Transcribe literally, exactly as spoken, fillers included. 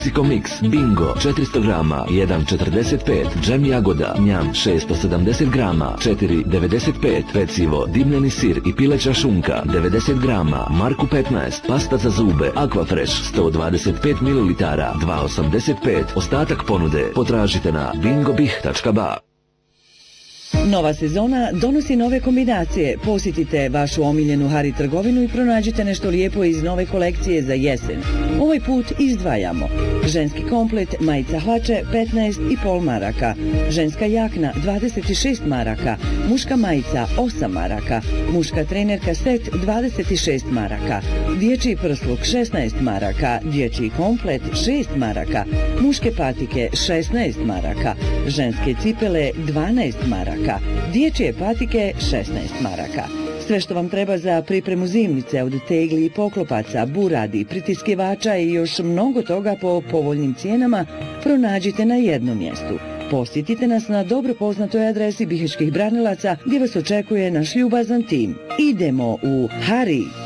Mexico Mix, Bingo, četiristo grama, jedan četrdeset pet, džem jagoda, njam, šesto sedamdeset grama, četiri devedeset pet, pecivo, dimljeni sir i pileća šunka, devedeset grama, Marku petnaest, pasta za zube, Aquafresh, sto dvadeset pet mililitara, dva osamdeset pet, ostatak ponude potražite na bingobih tačka ba. Nova sezona donosi nove kombinacije. Posjetite vašu omiljenu Hari trgovinu i pronađite nešto lijepo iz nove kolekcije za jesen. Ovaj put izdvajamo. Ženski komplet majica hlače petnaest i pol maraka. Ženska jakna dvadeset šest maraka. Muška majica osam maraka. Muška trenerka set dvadeset šest maraka. Dječji prsluk šesnaest maraka. Dječji komplet šest maraka. Muške patike šesnaest maraka. Ženske cipele dvanaest maraka. Dječje patike šesnaest maraka. Sve što vam treba za pripremu zimnice od tegli i poklopaca, buradi, pritiskivača i još mnogo toga po povoljnim cijenama pronađite na jednom mjestu. Posjetite nas na dobro poznatoj adresi Bihićkih branilaca gdje vas očekuje naš ljubazan tim. Idemo u Hari!